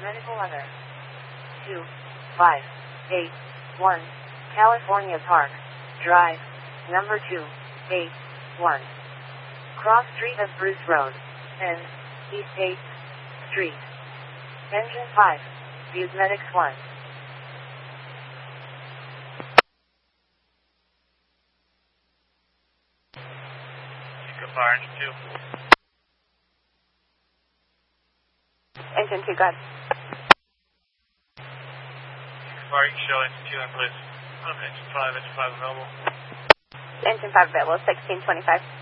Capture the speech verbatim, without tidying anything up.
Medical Weather. two five eight one California Park Drive, number two eight one. Cross Street of Bruce Road, N, East eighth Street. Engine five, Views Medics one. Fire engine two. Engine two, go ahead. Fire, you can show engine two in place. Um, engine five, engine five available. Engine five available, sixteen twenty-five.